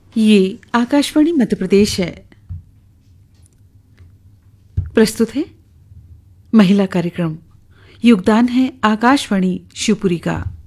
ये आकाशवाणी मध्य प्रदेश है। प्रस्तुत है महिला कार्यक्रम। योगदान है आकाशवाणी शिवपुरी का।